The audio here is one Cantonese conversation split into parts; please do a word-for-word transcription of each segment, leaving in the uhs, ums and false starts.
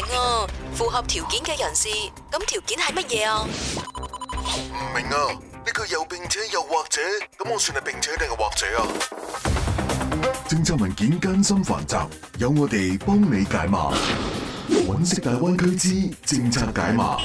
啊，符合條件嘅人士，咁條件係乜嘢啊？ 唔明啊，呢句又並且又或者，咁我算係並且定係或者啊？政策文件艱深繁雜，有我哋幫你解碼。揾食大灣區之政策解碼。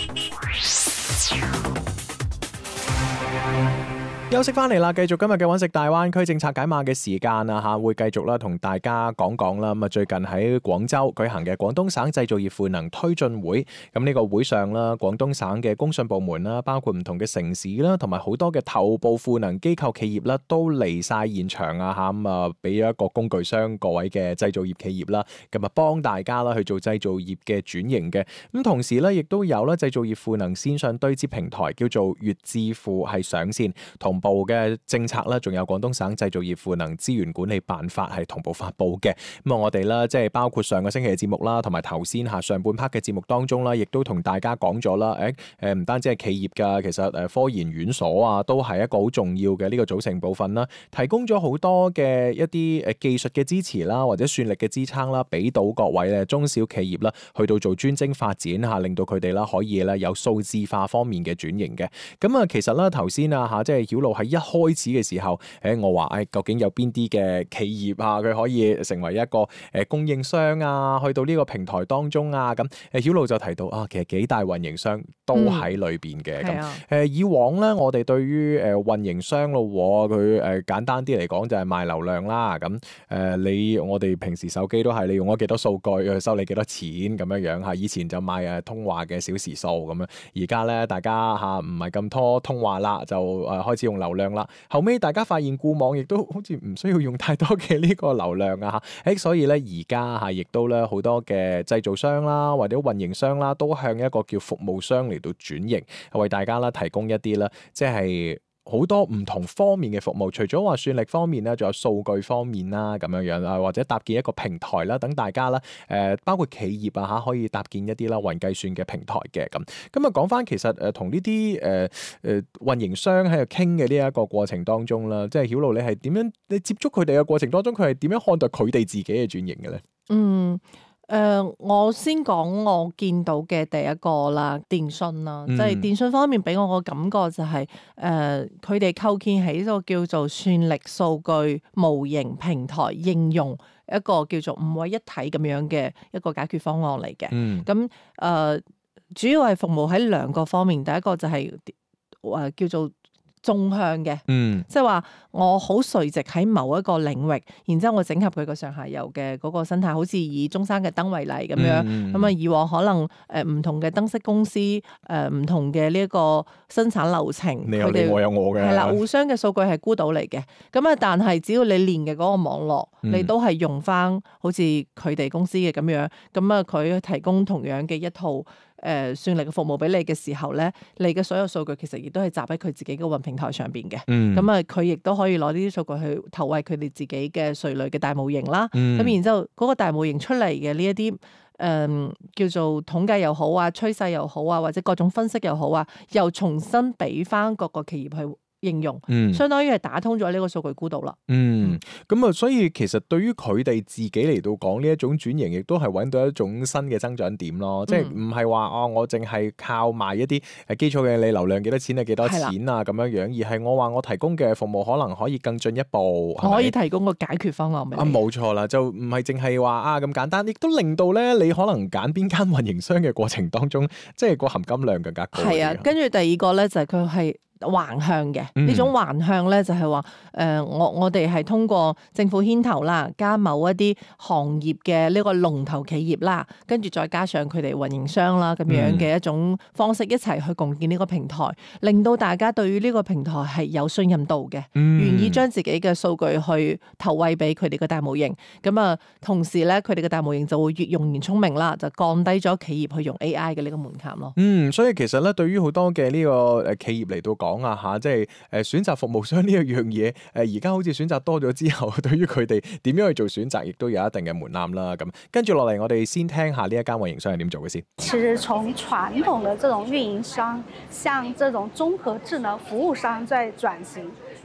休息翻嚟啦，繼續今日嘅揾食大灣區政策解碼嘅時間啊嚇，會繼續啦同大家講講啦。咁啊，最近喺廣州舉行嘅廣東省製造業賦能推進會，咁呢個會上啦，廣東省嘅工信部門啦，包括唔同嘅城市啦，同埋好多嘅頭部賦能機構企業啦，都嚟晒現場啊嚇，咁啊俾咗一個工具箱各位嘅製造業企業啦，咁啊幫大家啦去做製造業嘅轉型嘅。咁同時咧，亦都有啦製造業賦能線上對接平台叫做粵智庫係上線同部嘅政策啦，仲有廣東省製造業賦能資源管理辦法係同步發布嘅。咁啊，我哋啦，即係包括上個星期嘅節目啦，同埋頭先嚇上半 part 嘅節目當中啦，亦都同大家講咗啦。誒誒，唔單止係企業㗎，其實誒科研院所啊，都係一個好重要嘅呢個組成部分啦。提供咗好多嘅一啲誒技術嘅支持啦，或者算力嘅支撐啦，俾到各位咧中小企業啦，去到做專精發展嚇，令到佢哋啦可以咧有數字化方面嘅轉型嘅。咁啊，其實咧頭先啊嚇，即係曉露喺一開始嘅時候，誒我話誒究竟有邊啲嘅企業啊，佢可以成為一個誒供應商啊，去到呢個平台當中啊，咁誒曉露就提到啊，其實幾大運營商都喺裏邊嘅。咁誒、嗯啊、以往咧，我哋對於誒運營商咯，佢誒簡單啲嚟講就係賣流量啦。咁誒你我哋平時手機都係你用咗幾多數據去收你幾多錢咁樣樣嚇。以前就賣誒通話嘅小時數咁樣，而家咧大家嚇唔係咁拖通話啦，就誒開始用流量啦。後尾大家發現固網亦都好似唔需要用太多嘅呢個流量啊嚇，誒所以咧而家嚇亦都咧好多嘅製造商啦或者運營商啦都向一個叫服務商嚟到轉型，為大家啦提供一啲啦即係好多唔同方面嘅服務，除咗話算力方面啦，仲有數據方面啦咁樣樣啊，或者搭建一個平台啦，等大家啦誒包括企業啊嚇可以搭建一啲啦雲計算嘅平台嘅咁。咁啊講翻其實誒同呢啲誒誒運營商喺度傾嘅呢一個過程當中啦，即係曉露你係點樣你接觸佢哋嘅過程當中，佢係點樣看待佢哋自己嘅轉型嘅咧？ 嗯。誒、呃，我先講我見到嘅第一個啦，電訊啦，即係、嗯、電訊方面俾我個感覺就係、是、誒，佢、呃、哋構建起一個叫做算力數據模型平台應用一個叫做五位一體咁樣嘅一個解決方案嚟嘅。咁誒、嗯呃，主要係服務喺兩個方面，第一個就係、是、誒、呃、叫做縱向嘅，嗯、即係話我好垂直喺某一個領域，然之後我整合佢個上下游嘅嗰個生態，好似以中山嘅燈為例咁樣。咁啊、嗯，嗯、以往可能誒唔、呃、同嘅燈飾公司誒唔、呃、同嘅呢一個生產流程， 你有你們我有我嘅， 係啦，互相嘅數據係孤島嚟嘅。咁啊，但係只要你連嘅嗰個網絡，嗯、你都係用翻好似佢哋公司嘅咁樣，咁啊佢提供同樣嘅一套。誒、呃、算力嘅服務俾你嘅時候咧，你嘅所有數據其實亦都係集喺佢自己嘅雲平台上邊嘅。咁啊、嗯，佢亦都可以攞呢啲數據去投餵佢哋自己嘅瑞類嘅大模型啦。咁、嗯、然之後嗰個大模型出嚟嘅呢一啲誒叫做統計又好啊，趨勢又好啊，或者各種分析又好啊，又重新俾翻各個企業去應用，嗯、相當於係打通咗呢個數據孤島啦。 嗯，咁啊，所以其實對於佢哋自己嚟到講呢一種轉型，亦都係揾到一種新嘅增長點咯。嗯、即係唔係話哦，我淨係靠賣一啲誒基礎嘅你流量幾多錢係幾多錢啊咁樣樣，而係我話我提供嘅服務可能可以更進一步， 我可以提供個解決方案俾你。 啊，冇錯啦，就唔係淨係話啊咁簡單，亦都令到咧你可能揀邊間運營商嘅過程當中，即係個含金量更加高。 係啊，跟住第二個咧就係佢係橫向嘅呢、嗯、種橫向咧就係話誒我我哋係通過政府牽頭啦，加某一啲行業嘅呢個龍頭企業啦，跟住再加上佢哋運營商啦咁樣嘅一種方式一齊去共建呢個平台，令到大家對於呢個平台係有信任度嘅，嗯、願意將自己嘅數據去投餵俾佢哋嘅大模型。咁啊，同時咧佢哋嘅大模型就會越用越聰明啦，就降低咗企業去用 A I 嘅呢個門檻咯。 嗯，所以其實咧對於好多嘅呢個誒企業嚟到講。講啊吓，即係誒選擇服務商呢一樣嘢，誒而家好似選擇多咗之後，對於佢哋點樣去做選擇，亦都有一定嘅門檻啦。咁跟住落嚟，我哋先聽下呢一間運營商係點做嘅先。 其實從傳統嘅這種運營商，向這種綜合智能服務商在轉型。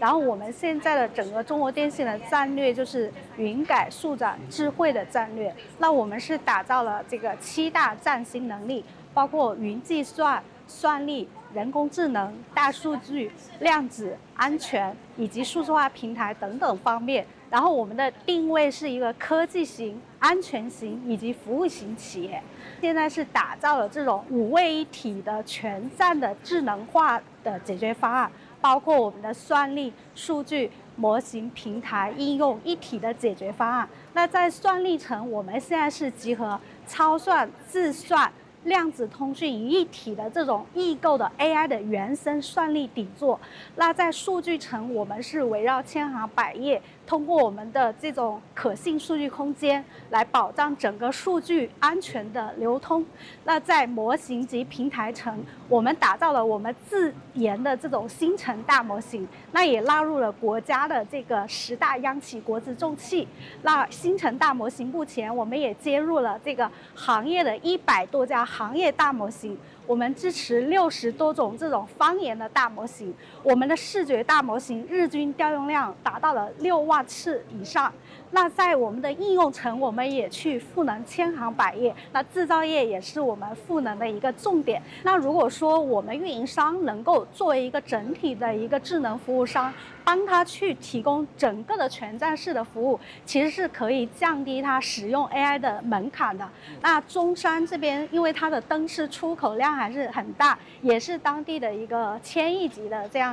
然后我们现在的整个中国电信的战略就是云改数转智慧的战略。那我们是打造了这个七大战星能力，包括云计算、算力、人工智能、大数据、量子、安全以及数字化平台等等方面。然后我们的定位是一个科技型、安全型以及服务型企业。现在是打造了这种五位一体的全站的智能化的解决方案，包括我们的算力、数据、模型、平台、应用一体的解决方案。那在算力层，我们现在是集合超算、自算、量子通讯于一体的这种异构的 A I 的原生算力底座。那在数据层，我们是围绕千行百业，通过我们的这种可信数据空间来保障整个数据安全的流通。那在模型及平台层，我们打造了我们自研的这种星辰大模型，那也纳入了国家的这个十大央企国资重器。那星辰大模型目前我们也接入了这个行业的一百多家行业大模型，我们支持六十多种这种方言的大模型。我们的视觉大模型日均调用量达到了六万次以上。那在我们的应用层，我们也去赋能千行百业，那制造业也是我们赋能的一个重点。那如果说我们运营商能够作为一个整体的一个智能服务商，帮他去提供整个的全站式的服务，其实是可以降低他使用 A I 的门槛的。那中山这边，因为它的灯饰出口量还是很大，也是当地的一个千亿级的这样